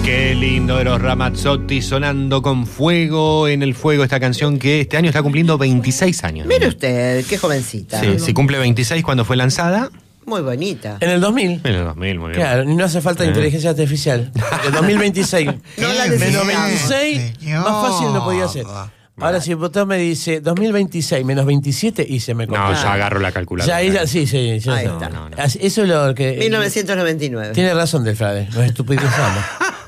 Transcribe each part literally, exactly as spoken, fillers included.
Qué lindo de los Ramazzotti sonando con fuego en el fuego, esta canción que este año está cumpliendo veintiséis años. Mire usted, qué jovencita. Sí, si cumple veintiséis cuando fue lanzada. Muy bonita. En el dos mil. En el dos mil, muy bien. Claro, no hace falta Eh. inteligencia artificial. El dos mil veintiséis. No la Menos necesitamos. veintiséis, más fácil no podía ser. Ahora, si usted me dice dos mil veintiséis menos veintisiete, y se me No, complica. ya agarro la Ya, calculadora. ahí ya, sí, sí. ya Ahí sé. está. No, no. Así- Eso es lo que. mil novecientos noventa y nueve. Tiene razón del Frade, nos estupidizamos.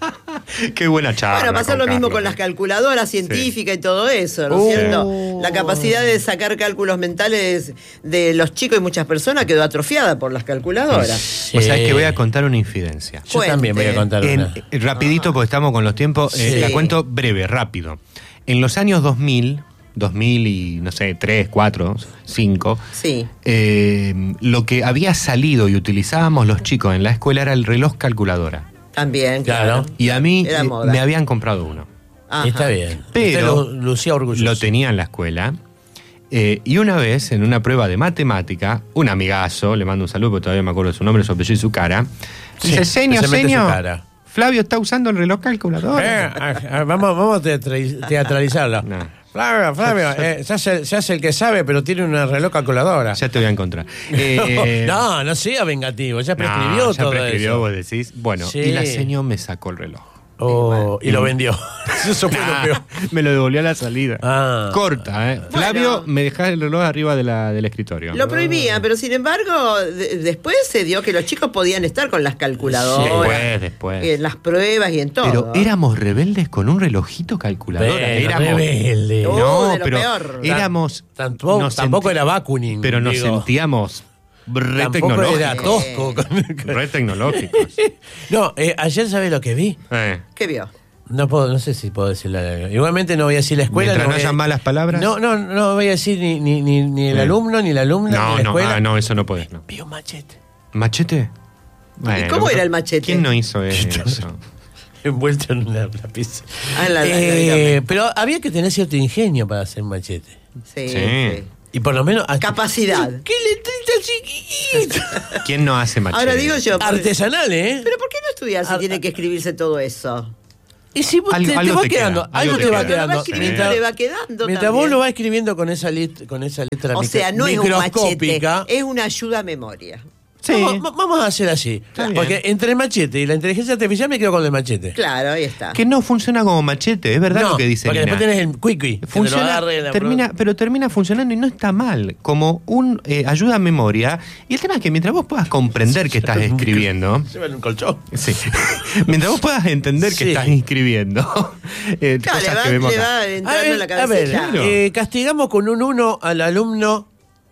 Qué buena charla. Bueno, pasó con lo mismo Carlos. con las calculadoras científicas y todo eso, ¿no es Uh. cierto? La capacidad de sacar cálculos mentales de los chicos y muchas personas quedó atrofiada por las calculadoras. Vos sabés que voy a contar una infidencia. Yo también voy a contar En- una. eh, rapidito, porque estamos con los tiempos. eh, Sí. La cuento breve, rápido. En los años dos mil, dos mil y no sé, tres, cuatro, cinco, Sí. eh, lo que había salido y utilizábamos los chicos en la escuela era el reloj calculadora. También, Claro. claro. Y a mí Era eh, moda. me habían comprado uno. Ajá. Y está bien. Pero Usted lu- lucía orgulloso. Lo tenía en la escuela. eh, y una vez, en una prueba de matemática, un amigazo, le mando un saludo porque todavía me acuerdo de su nombre, su apellido y su cara. Sí, Dice, señor, se mete su señor, cara. Flavio está usando el reloj calculador. Eh, ah, ah, vamos, vamos a teatri- teatralizarlo. No. Flavio, Flavio, eh, se, hace, se hace el que sabe, pero tiene una reloj calculadora. Ya te voy a encontrar. Eh, no, no sea vengativo, ya prescribió no, ya todo prescribió, eso. vos decís. Bueno, Sí. y la señor me sacó el reloj. Oh, y lo vendió. Eso fue lo Ah, peor. me lo devolvió a la salida. Ah. Corta, ¿eh? Flavio, Bueno. me dejás el reloj arriba de la, del escritorio. Lo prohibían, pero sin embargo, de- después se dio que los chicos podían estar con las calculadoras. Después, después. En las pruebas y en todo. Pero éramos rebeldes con un relojito calculadora. Bueno, éramos rebelde. Oh, No, de lo pero peor. éramos. Tampoco, nos tampoco senti- era vacuning. Pero nos digo. sentíamos re Tampoco era tecnológicos. tosco. Re tecnológicos. No, eh, ayer, ¿sabés lo que vi? Eh. ¿Qué vio? No puedo, no sé si puedo decir la. Igualmente no voy a decir la escuela. Mientras no voy a- hayan malas palabras. No, no, no voy a decir ni, ni, ni, ni el Eh. alumno, ni la alumna, ni No, la no, escuela. ah, no, eso no podés. No. Vi un machete ¿Machete? Bueno, cómo era el machete? ¿Quién no hizo eso? envuelto en una lápiz. Ah, en la- la- Eh, la- pero había que tener cierto ingenio para hacer un machete. Sí, Sí. sí. Y por lo menos. Capacidad. ¡Qué letrita chiquita! ¿Quién no hace machete? Ahora digo yo. porque- Artesanal, ¿eh? Pero ¿por qué no estudiar si Ar- tiene que escribirse todo eso? Y si vos Algo- te, te algo va te quedando, queda, algo algo te te va queda. Pero lo va quedando. escribiendo, Mientras- le va quedando Mientras también. vos lo vas escribiendo con esa, lit- con esa letra O micro- sea, no es un machete, microscópica. es una ayuda a memoria. Sí. Vamos, va- vamos a hacer así. bien. Porque entre el machete y la inteligencia artificial me quedo con el machete. Claro, ahí está. Que no funciona como machete, es verdad No, lo que dice porque Nina. después tenés el quick Funciona, termina, pero termina funcionando y no está mal, como un eh, ayuda a memoria. Y el tema es que mientras vos puedas comprender que estás escribiendo, Llevan un colchón. sí, mientras vos puedas entender que Sí. estás escribiendo, eh, Claro, cosas le va, que vemos le acá. va A entrando en la ver, a ver, cabecita. Claro. eh, castigamos con un uno al alumno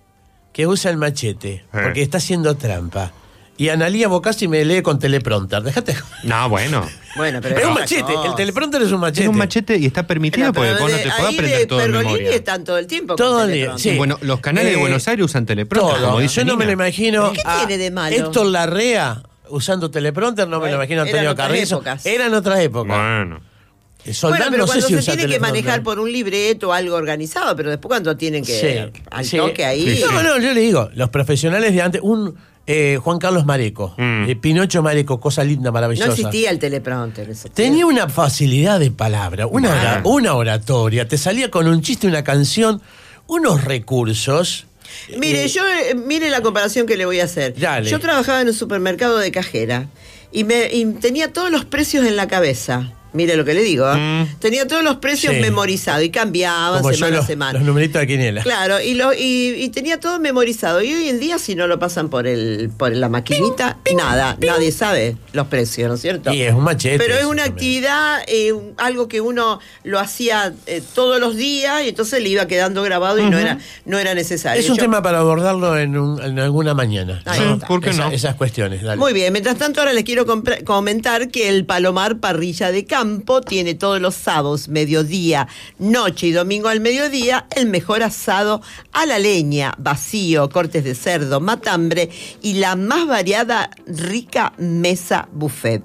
que usa el machete, Eh. porque está haciendo trampa. Y Analía Bocassi me lee con teleprompter. Déjate. No, bueno. Bueno, pero Es un otra machete. cosa. El teleprompter es un machete. Es un machete y está permitido Bueno, porque pero vos no de- te podés ahí aprender de todo de Pergolini memoria. están todo el tiempo. Todo con el día, teleprompter. sí. Bueno, los canales Eh, de Buenos Aires usan teleprompter, Todo. como dice Yo no me lo Nina. imagino. ¿Qué a tiene de malo? Héctor Larrea usando teleprompter, no me lo Bueno, imagino a eran Antonio otras Carrizo. épocas. Eran otras épocas. Bueno. Eh, Soldán Bueno, pero no sé cuando si se usa tiene que teleprompter. manejar por un libreto o algo organizado, pero después cuando tienen que Sí, al sí. toque ahí. Sí, No, no, yo le digo, los profesionales de antes, un eh, Juan Carlos Mareco, Mm. eh, Pinocho Mareco, cosa linda, maravillosa. No existía el teleprompter. en ese Tenía tiempo. una facilidad de palabra, una, ora- una oratoria, te salía con un chiste, una canción, unos recursos. Mire, Eh, yo eh, mire la comparación que le voy a hacer. Dale. Yo trabajaba en un supermercado de cajera y me y tenía todos los precios en la cabeza. Mire lo que le digo. ¿eh? Mm. Tenía todos los precios Sí. memorizados y cambiaban como yo semana a los, semana. los numeritos de quiniela. Claro, y, lo, y, y tenía todo memorizado. Y hoy en día, si no lo pasan por el por la maquinita, nada, nadie sabe los precios, ¿no es cierto? Y es un machete. Pero es eso una también. actividad, eh, un- algo que uno lo hacía eh, todos los días y entonces le iba quedando grabado y no era no era necesario. Es un Yo- tema para abordarlo en, un- en alguna mañana. Ahí ¿no? está. ¿Por qué Esa- no? Esas cuestiones, dale. Muy bien, mientras tanto ahora les quiero compra- comentar que el Palomar Parrilla de Campo tiene todos los sábados, mediodía, noche y domingo al mediodía, el mejor asado a la leña, vacío, cortes de cerdo, matambre y la más variada, rica mesa buffet.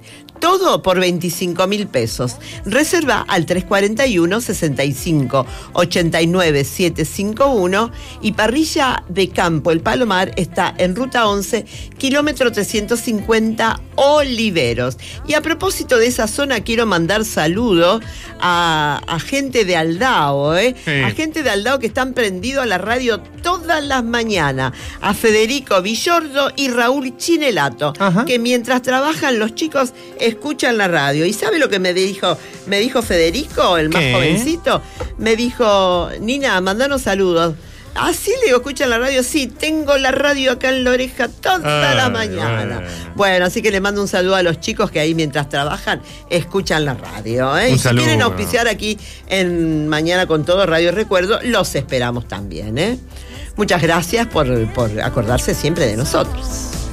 Todo por veinticinco mil pesos. Reserva al tres cuatro uno, sesenta y cinco, ochenta y nueve, setecientos cincuenta y uno y Parrilla de Campo El Palomar está en ruta once, kilómetro trescientos cincuenta, Oliveros. Y a propósito de esa zona, quiero mandar saludos a, a gente de Aldao, ¿eh? Sí. A gente de Aldao que están prendidos a la radio todas las mañanas. A Federico Villordo y Raúl Chinelato, ajá, que mientras trabajan los chicos escuchan la radio. ¿Y sabe lo que me dijo? Me dijo Federico, el más ¿Qué? jovencito. Me dijo, Nina, mandanos saludos. Así le digo, ¿escuchan la radio? Sí, tengo la radio acá en la oreja toda ay, la mañana. Ay. Bueno, así que le mando un saludo a los chicos que ahí mientras trabajan escuchan la radio, ¿eh? Y si quieren auspiciar aquí en Mañana con Todo Radio Recuerdo, los esperamos también, ¿eh? Muchas gracias por, por acordarse siempre de nosotros.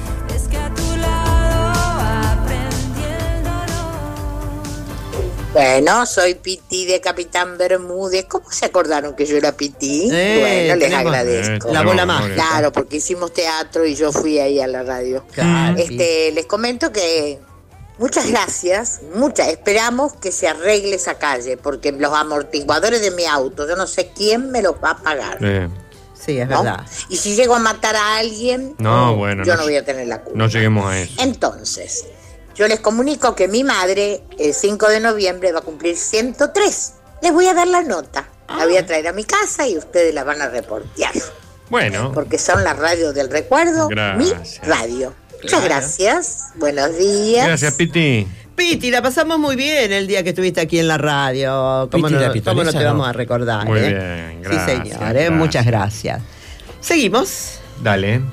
Bueno, soy Piti de Capitán Bermúdez. ¿Cómo se acordaron que yo era Piti? Eh, bueno, les agradezco. Eh, la bola mágica. Claro, porque hicimos teatro y yo fui ahí a la radio. Claro. Este, les comento que muchas gracias, muchas. Esperamos que se arregle esa calle, porque los amortiguadores de mi auto, yo no sé quién me los va a pagar. Eh. Sí, es ¿no? verdad. Y si llego a matar a alguien, no, bueno, yo no, no voy a tener la culpa. No lleguemos a eso. Entonces, yo les comunico que mi madre, el cinco de noviembre, va a cumplir ciento tres. Les voy a dar la nota. Ah. La voy a traer a mi casa y ustedes la van a reportear. Bueno. Porque son la radio del recuerdo, gracias. Mi radio. Muchas gracias. Buenos días. Gracias, Piti. Piti, la pasamos muy bien el día que estuviste aquí en la radio. ¿Cómo, no, ¿cómo no te vamos a recordar? Muy eh? bien, gracias. Sí, señor, eh, muchas gracias. Seguimos. Dale.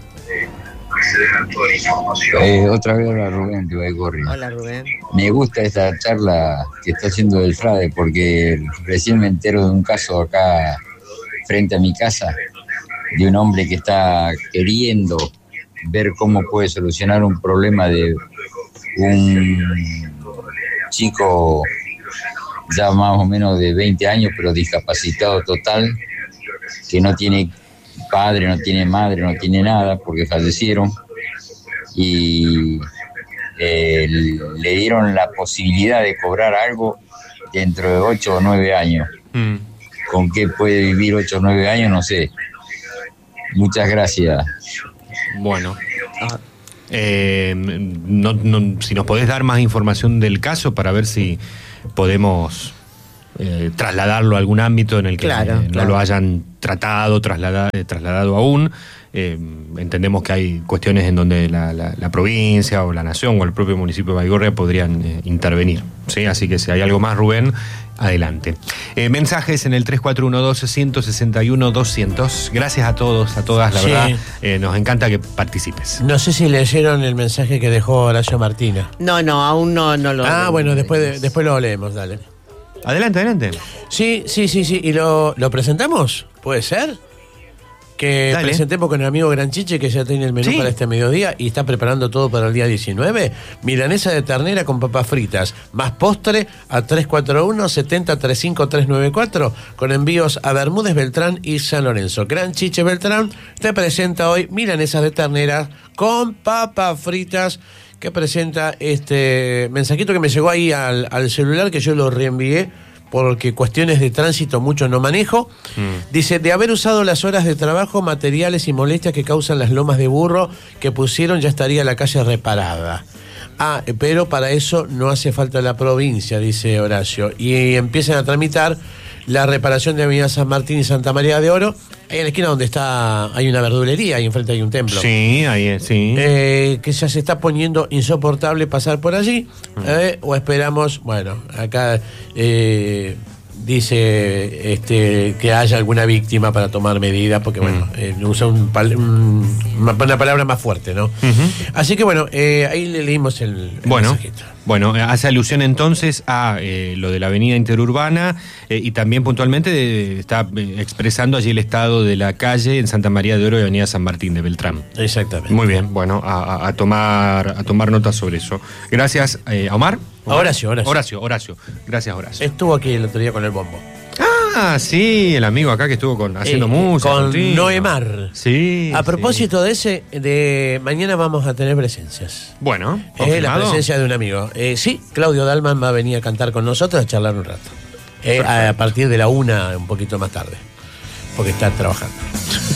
Eh, otra vez hola Rubén de Baigorri. Hola Rubén. Me gusta esta charla que está haciendo del Frade porque recién me entero de un caso acá frente a mi casa de un hombre que está queriendo ver cómo puede solucionar un problema de un chico ya más o menos de veinte años pero discapacitado total, que no tiene padre, no tiene madre, no tiene nada porque fallecieron y eh, le dieron la posibilidad de cobrar algo dentro de ocho o nueve años. Mm. ¿Con qué puede vivir ocho o nueve años? No sé. Muchas gracias. Bueno. Eh, no, no, si nos podés dar más información del caso para ver si podemos eh, trasladarlo a algún ámbito en el que claro, eh, no claro. lo hayan tratado, trasladado, trasladado aún. Eh, entendemos que hay cuestiones en donde la, la, la provincia o la nación o el propio municipio de Baigorria podrían eh, intervenir, ¿sí? Así que si hay algo más, Rubén, adelante. Eh, mensajes en el tres cuatro uno dos, uno seis uno, doscientos. Gracias a todos, a todas, la sí. verdad, eh, nos encanta que participes. No sé si leyeron el mensaje que dejó Horacio Martina. No, no, aún no, no lo Ah, bueno, después, de, después lo leemos, dale. Adelante, adelante. Sí, sí, sí, sí. ¿Y lo, lo presentamos? ¿Puede ser? Que Dale. presentemos con el amigo Granchiche, que ya tiene el menú sí. para este mediodía y está preparando todo para el día diecinueve. Milanesa de ternera con papas fritas, más postre a tres cuatro uno, siete cero tres cinco tres nueve cuatro, con envíos a Bermúdez, Beltrán y San Lorenzo. Granchiche Beltrán te presenta hoy milanesas de ternera con papas fritas, que presenta este mensajito que me llegó ahí al, al celular, que yo lo reenvié porque cuestiones de tránsito mucho no manejo. Mm. Dice, de haber usado las horas de trabajo, materiales y molestias que causan las lomas de burro que pusieron, ya estaría la calle reparada. Ah, pero para eso no hace falta la provincia, dice Horacio. Y empiezan a tramitar la reparación de Avenida San Martín y Santa María de Oro, ahí en la esquina donde está hay una verdulería, ahí enfrente hay un templo. Sí, ahí es, sí. Eh, que ya se está poniendo insoportable pasar por allí, mm. eh, o esperamos, bueno, acá eh, dice este que haya alguna víctima para tomar medidas, porque bueno, mm. eh, usa un, un, una palabra más fuerte, ¿no? Uh-huh. Así que bueno, eh, ahí le leímos el, el bueno. mensajito. Bueno, hace alusión entonces a eh, lo de la avenida interurbana eh, y también puntualmente de, está eh, expresando allí el estado de la calle en Santa María de Oro y avenida San Martín de Beltrán. Exactamente. Muy bien, bueno, a, a, tomar a tomar nota sobre eso. Gracias, eh, a Omar. A Horacio, Horacio. Horacio, Horacio. Gracias, Horacio. Estuvo aquí el otro día con el bombo. Ah, Ah, sí, el amigo acá que estuvo con, haciendo Eh, música. con contigo. Noemar. Sí. A propósito sí. de ese, de mañana vamos a tener presencias. Bueno, Es la ¿confirmado? presencia de un amigo. Eh, sí, Claudio Dalman va a venir a cantar con nosotros, a charlar un rato. Eh, a, a partir de la una, un poquito más tarde. Porque está trabajando.